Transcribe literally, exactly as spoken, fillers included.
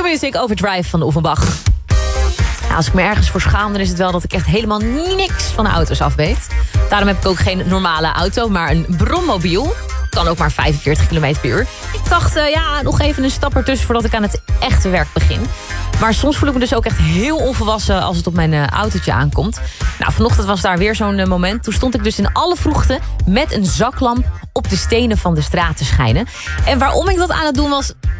Music Overdrive van de Offenbach. Ja, als ik me ergens voor schaam, dan is het wel dat ik echt helemaal niks van de auto's af weet. Daarom heb ik ook geen normale auto, maar een brommobiel. Kan ook maar vijfenveertig kilometer per uur. Ik dacht, uh, ja, nog even een stap ertussen voordat ik aan het echte werk begin. Maar soms voel ik me dus ook echt heel onvolwassen als het op mijn uh, autootje aankomt. Nou, vanochtend was daar weer zo'n uh, moment. Toen stond ik dus in alle vroegte met een zaklamp op de stenen van de straat te schijnen. En waarom ik dat aan het doen was,